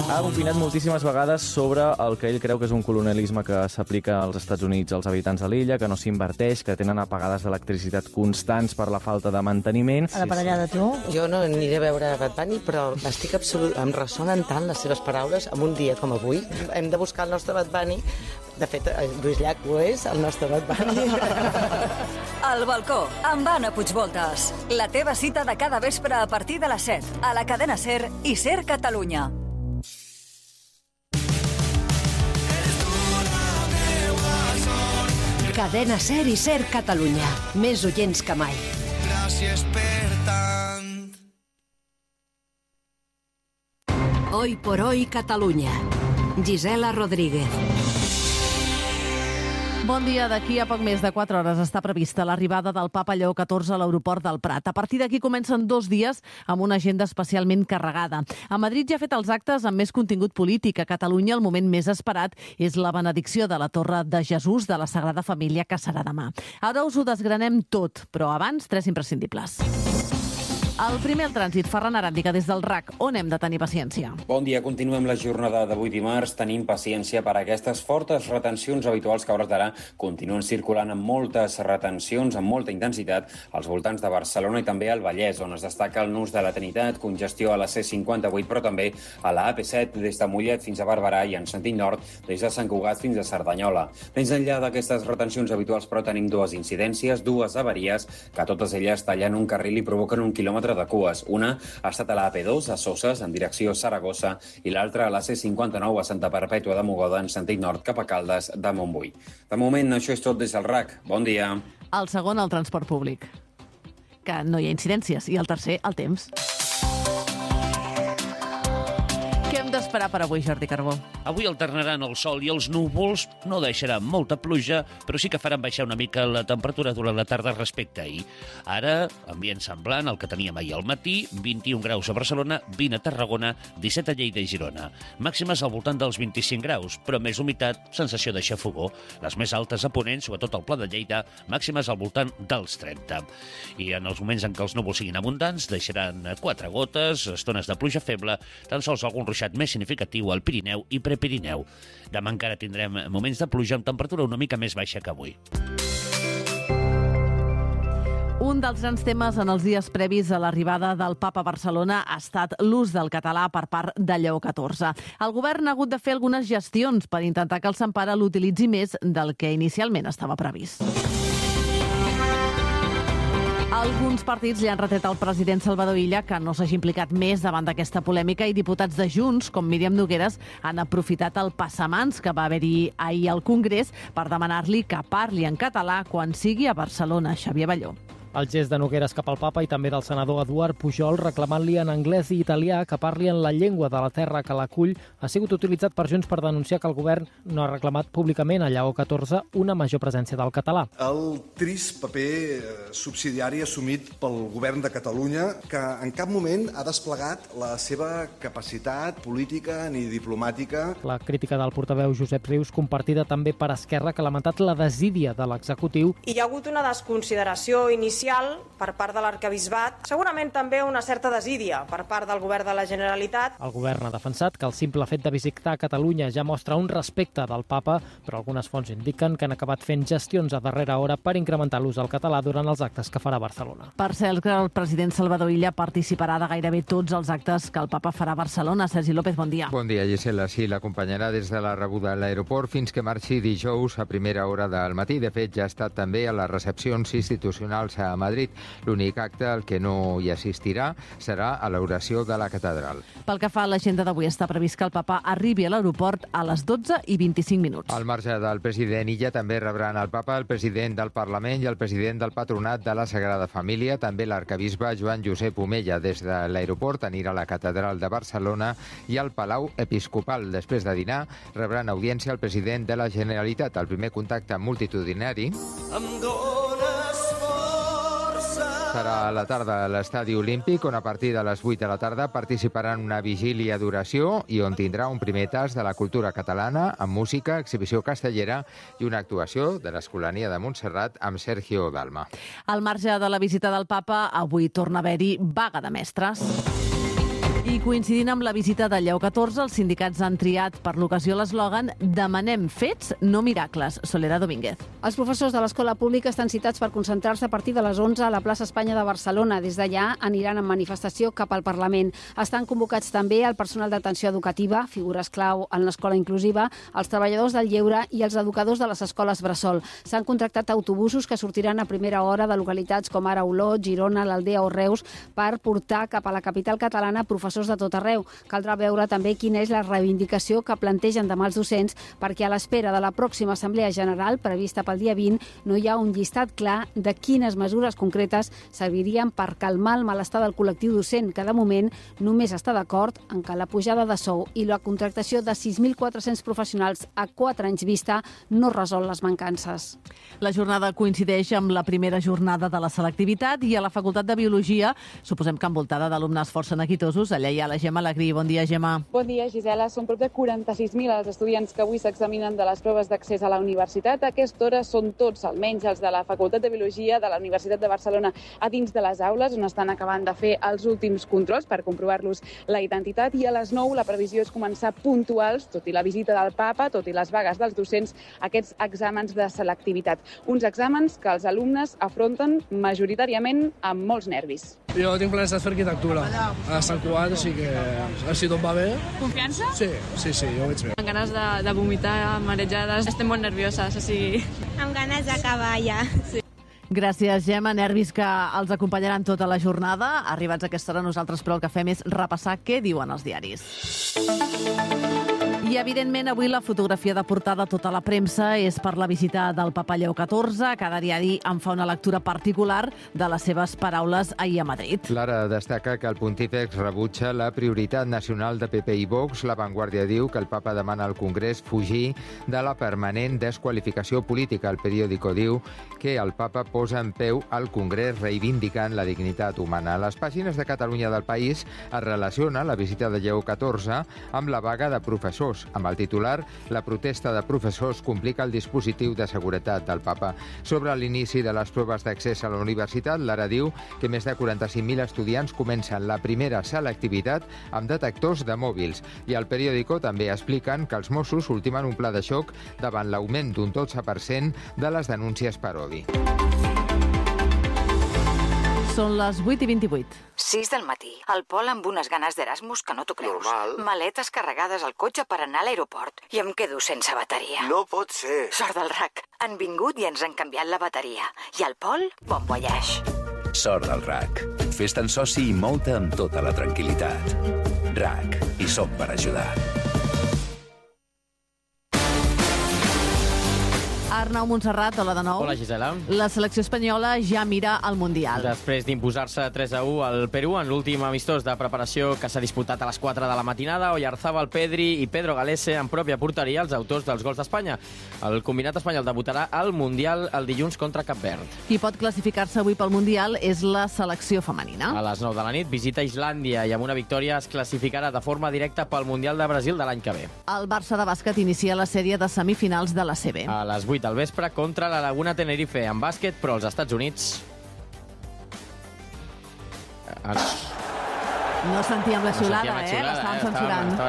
Ha opinat moltíssimes vegades sobre el que ell creu que és un colonialisme que s'aplica als Estats Units als habitants de l'illa, que no s'inverteix, que tenen apagades d'electricitat constants per la falta de manteniment. A la parellada, tu? Jo no aniré a veure Bad Bunny, però em ressonen tant les seves paraules en un dia com avui. Hem de buscar el nostre Bad Bunny. De fet, Lluís Llach ho és, el nostre Bad Bunny. Al balcó, amb Anna Puigvoltes. La teva cita de cada vespre a partir de les 7, a la cadena SER i SER Catalunya. Cadena SER i SER Catalunya. Més oients que mai. Gràcies per tant. Hoy por hoy Catalunya. Gisela Rodríguez. Bon dia. D'aquí a poc més de 4 hores està prevista l'arribada del Papa Lleó XIV a l'aeroport del Prat. A partir d'aquí comencen 2 dies amb una agenda especialment carregada. A Madrid ja ha fet els actes amb més contingut polític. A Catalunya el moment més esperat és la benedicció de la Torre de Jesús de la Sagrada Família, que serà demà. Ara us ho desgranem tot, però abans 3 imprescindibles. El primer, el trànsit. Ferran Aràndiga, des del RAC. On hem de tenir paciència? Bon dia. Continuem la jornada d'avui dimarts. Tenim paciència per a aquestes fortes retencions habituals que a hores d'ara continuen circulant amb moltes retencions, amb molta intensitat, als voltants de Barcelona i també al Vallès, on es destaca el nus de la Trinitat, congestió a la C58, però també a la AP7 des de Mollet fins a Barberà i en sentit nord des de Sant Cugat fins a Cerdanyola. Més enllà d'aquestes retencions habituals, però tenim 2 incidències, 2 avaries, que totes elles tallen un carril i provoquen 1 quilòmetre de cues. Una ha estat a la AP2 a Soses en direcció Saragossa i l'altra a la C59 a Santa Perpètua de Mogoda en sentit nord cap a Caldes de Montbui. De moment això és tot des del RAC. Bon dia. El segon, el transport públic, que no hi ha incidències. I el tercer, el temps. Què hem d'esperar per avui, Jordi Carbó? Avui alternaran el sol i els núvols, no deixaran molta pluja, però sí que faran baixar una mica la temperatura durant la tarda respecte a ahir. Ara, ambient semblant al que teníem ahir al matí, 21 graus a Barcelona, 20 a Tarragona, 17 a Lleida i Girona. Màximes al voltant dels 25 graus, però més humitat, sensació de xafogó. Les més altes a Ponent, sobretot al Pla de Lleida, màximes al voltant dels 30. I en els moments en què els núvols siguin abundants, deixaran 4 gotes, estones de pluja feble, tan sols algun ruixat més significatiu al Pirineu i Prepirineu. Demà encara tindrem moments de pluja amb temperatura una mica més baixa que avui. Un dels grans temes en els dies previs a l'arribada del Papa a Barcelona ha estat l'ús del català per part de Lleó XIV. El govern ha hagut de fer algunes gestions per intentar que el Sant Pare l'utilitzi més del que inicialment estava previst. Alguns partits li han retret al president Salvador Illa que no s'hagi implicat més davant d'aquesta polèmica i diputats de Junts, com Míriam Nogueras, han aprofitat el passamans que va haver-hi ahir al Congrés per demanar-li que parli en català quan sigui a Barcelona. Xavier Balló. El gest de Nogueras cap al papa i també del senador Eduard Pujol reclamant-li en anglès i italià que parli en la llengua de la terra que l'acull ha sigut utilitzat per Junts per denunciar que el govern no ha reclamat públicament a Lleó XIV una major presència del català. El trist paper subsidiari assumit pel govern de Catalunya, que en cap moment ha desplegat la seva capacitat política ni diplomàtica. La crítica del portaveu Josep Rius, compartida també per Esquerra, que ha lamentat la desídia de l'executiu. Hi ha hagut una desconsideració inicial per part de l'arquebisbat, segurament també una certa desídia per part del govern de la Generalitat. El govern ha defensat que el simple fet de visitar Catalunya ja mostra un respecte del papa, però algunes fonts indiquen que han acabat fent gestions a darrera hora per incrementar l'ús del català durant els actes que farà a Barcelona. Per cert, que el president Salvador Illa participarà de gairebé tots els actes que el papa farà a Barcelona. Sergi López, bon dia. Bon dia, Gisela. Sí, l'acompanyarà des de la rebuda a l'aeroport fins que marxi dijous a primera hora del matí. De fet, ja ha estat també a les recepcions institucionals a Madrid. L'únic acte al que no hi assistirà serà a l'oració de la catedral. Pel que fa a l'agenda d'avui, està previst que el papa arribi a l'aeroport a les 12:25. Al marge del president Illa també rebran el papa, el president del Parlament i el president del Patronat de la Sagrada Família. També l'arquebisbe Joan Josep Omella. Des de l'aeroport anirà a la catedral de Barcelona i al Palau Episcopal. Després de dinar, rebran audiència el president de la Generalitat. El primer contacte multitudinari serà a la tarda a l'Estadi Olímpic, on a partir de les 8 de la tarda participarà en una vigília d'oració i on tindrà un primer tast de la cultura catalana amb música, exhibició castellera i una actuació de l'Escolania de Montserrat amb Sergio Dalma. Al marge de la visita del papa, avui torna a haver-hi vaga de mestres. I coincidint amb la visita de Lleó XIV, els sindicats han triat per l'ocasió l'eslògan «Demanem fets, no miracles». Soledad Domínguez. Els professors de l'escola pública estan citats per concentrar-se a partir de les 11 a la plaça Espanya de Barcelona. Des d'allà aniran en manifestació cap al Parlament. Estan convocats també el personal d'atenció educativa, figures clau en l'escola inclusiva, els treballadors del lleure i els educadors de les escoles bressol. S'han contractat autobusos que sortiran a primera hora de localitats com ara Olot, Girona, l'Aldea o Reus per portar cap a la capital catalana professors de tot arreu. Caldrà veure també quina és la reivindicació que plantegen demà els docents, perquè a l'espera de la pròxima Assemblea General, prevista pel dia 20, no hi ha un llistat clar de quines mesures concretes servirien per calmar el malestar del col·lectiu docent, que de moment només està d'acord en que la pujada de sou i la contractació de 6.400 professionals a 4 anys vista no resol les mancances. La jornada coincideix amb la primera jornada de la selectivitat i a la Facultat de Biologia, suposem que envoltada d'alumnes força neguitosos, allà hi ha la Gemma Alegrí. Bon dia, Gemma. Bon dia, Gisela. Són prop de 46.000 els estudiants que avui s'examinen de les proves d'accés a la universitat. A aquesta hora són tots, almenys els de la Facultat de Biologia de la Universitat de Barcelona, a dins de les aules, on estan acabant de fer els últims controls per comprovar-los la identitat, i a les 9 la previsió és començar puntuals, tot i la visita del papa, tot i les vagues dels docents, aquests exàmens de selectivitat. Uns exàmens que els alumnes afronten majoritàriament amb molts nervis. Jo tinc planes de fer arquitectura a Sant Cugat, així que si tot va bé... Confiança? Sí, jo ho veig bé. Amb ganes de vomitar, marejades, estem molt nervioses, o sigui... Amb ganes d'acabar ja. Sí. Gràcies, Gemma. Nervis que els acompanyaran tota la jornada. Arribats a aquesta hora, nosaltres però el que fem és repassar què diuen els diaris. I, evidentment, avui la fotografia de portada a tota la premsa és per la visita del papa Lleó XIV. Cada diari en fa una lectura particular de les seves paraules ahir a Madrid. Lara destaca que el pontífex rebutja la prioritat nacional de PP i Vox. La Vanguardia diu que el papa demana al Congrés fugir de la permanent desqualificació política. El periòdico diu que el papa posa en peu al Congrés reivindicant la dignitat humana. A les pàgines de Catalunya del País es relaciona la visita de Lleó XIV amb la vaga de professors. Amb el titular, la protesta de professors complica el dispositiu de seguretat del papa. Sobre l'inici de les proves d'accés a la universitat, Lara diu que més de 45.000 estudiants comencen la primera selectivitat amb detectors de mòbils. I al periòdico també expliquen que els Mossos ultimen un pla de xoc davant l'augment d'un 12% de les denúncies per odi. Són les 8:28. 6 del matí. El Pol amb unes ganes d'Erasmus que no t'ho creus. Normal. Maletes carregades al cotxe per anar a l'aeroport. I em quedo sense bateria. No pot ser. Sort del RAC. Han vingut i ens han canviat la bateria. I el Pol, bon voyage. Sort del RAC. Fes-te'n soci i mou-te amb tota la tranquil·litat. RAC. Hi som per ajudar. Arnau Montserrat, hola de nou. Hola, Gisela. La selecció espanyola ja mira al Mundial. Després d'imposar-se 3-1 al Perú en l'últim amistós de preparació que s'ha disputat a les 4 de la matinada, Oyarzábal, Pedri i Pedro Galese en pròpia porteria, els autors dels gols d'Espanya. El combinat espanyol debutarà al Mundial el dilluns contra Cap Verd. Qui pot classificar-se avui pel Mundial és la selecció femenina. A les 9 de la nit visita Islàndia i amb una victòria es classificarà de forma directa pel Mundial de Brasil de l'any que ve. El Barça de bàsquet inicia la sèrie de semifinals de la CB. A les 8 del vespre contra la Laguna Tenerife en bàsquet, però als Estats Units... No sentíem la xiulada, l'estaven censurant.